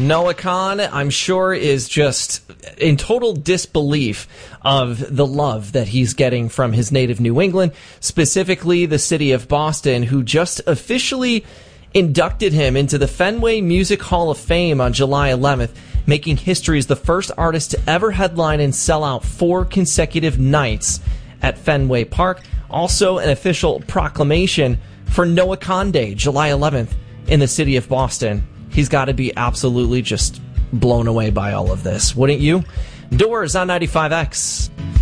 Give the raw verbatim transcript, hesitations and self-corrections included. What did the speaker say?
Noah Khan, I'm sure, is just in total disbelief of the love that he's getting from his native New England, specifically the city of Boston, who just officially inducted him into the Fenway Music Hall of Fame on July eleventh, making history as the first artist to ever headline and sell out four consecutive nights at Fenway Park. Also, an official proclamation for Noah Khan Day, July eleventh, in the city of Boston. He's got to be absolutely just blown away by all of this, wouldn't you? Doors on ninety-five X.